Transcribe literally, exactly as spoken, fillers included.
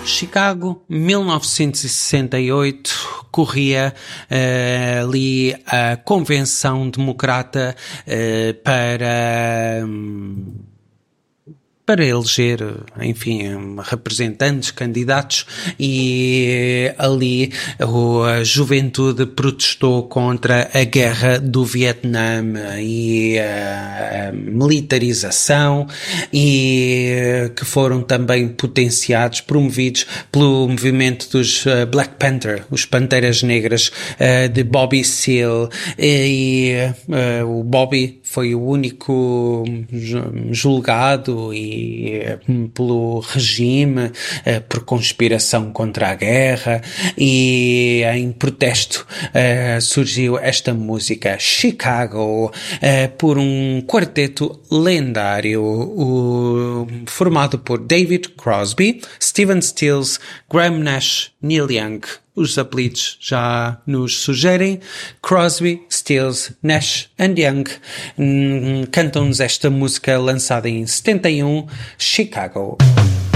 Chicago, mil novecentos e sessenta e oito, corria uh, ali a Convenção Democrata uh, para... Um, para eleger, enfim, representantes, candidatos, e ali a juventude protestou contra a guerra do Vietnã e a militarização, e que foram também potenciados, promovidos pelo movimento dos Black Panther, os Panteras Negras, de Bobby Seale, e o Bobby foi o único julgado e pelo regime, por conspiração contra a guerra, e em protesto surgiu esta música Chicago, por um quarteto lendário o, formado por David Crosby, Stephen Stills, Graham Nash, Neil Young. Os apelidos já nos sugerem. Crosby, Stills, Nash and Young hum, cantam-nos esta música lançada em setenta e um, Chicago.